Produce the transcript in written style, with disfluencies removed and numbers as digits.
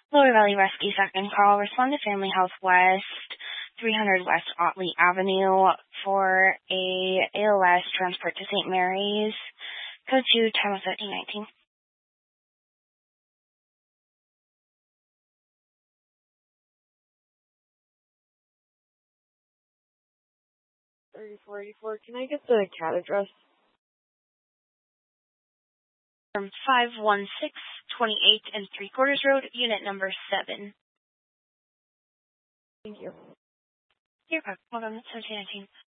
Lower Valley Rescue Second Call. Respond to Family Health West, 300 West Otley Avenue for a ALS transport to St. Mary's. Code 2, time of 1319. 3484. Can I get the CAT address? From 516 28 and 3/4 Road, unit number 7. Thank you. You're welcome. Hold on, 1719.